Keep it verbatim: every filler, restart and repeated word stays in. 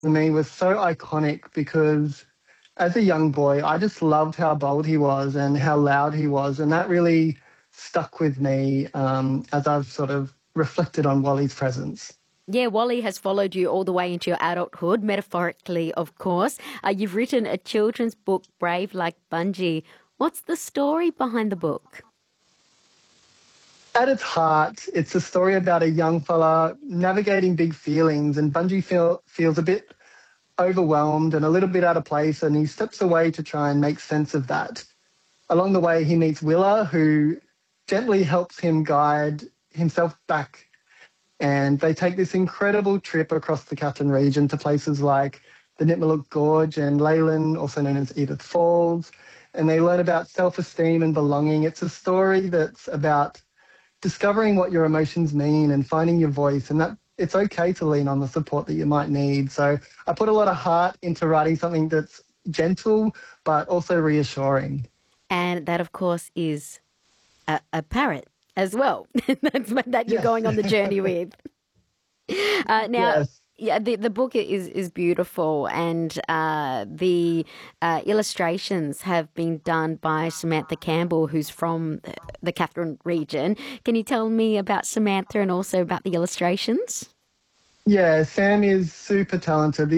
to me was so iconic because as a young boy, I just loved how bold he was and how loud he was. And that really stuck with me um, as I've sort of reflected on Wally's presence. Yeah, Wally has followed you all the way into your adulthood, metaphorically, of course. Uh, you've written a children's book, Brave Like Bungie. What's the story behind the book? At its heart, it's a story about a young fella navigating big feelings, and Bungie feel, feels a bit overwhelmed and a little bit out of place, and he steps away to try and make sense of that. Along the way, he meets Willa, who gently helps him guide himself back. And they take this incredible trip across the Katherine region to places like the Nipmuc Gorge and Leyland, also known as Edith Falls. And they learn about self-esteem and belonging. It's a story that's about discovering what your emotions mean and finding your voice, and that it's okay to lean on the support that you might need. So I put a lot of heart into writing something that's gentle but also reassuring. And that, of course, is a, a parrot as well. That's that you're Yes. going on the journey with. Uh, now, Yes. yeah, the the book is is beautiful, and uh, the uh, illustrations have been done by Samantha Campbell, who's from the Katherine region. Can you tell me about Samantha and also about the illustrations? Yeah, Sam is super talented.